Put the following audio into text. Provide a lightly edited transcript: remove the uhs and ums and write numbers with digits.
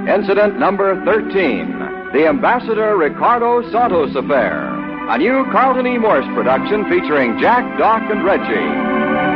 Incident number 13, the Ambassador Ricardo Santos Affair. A new Carlton E. Morse production featuring Jack, Doc, and Reggie.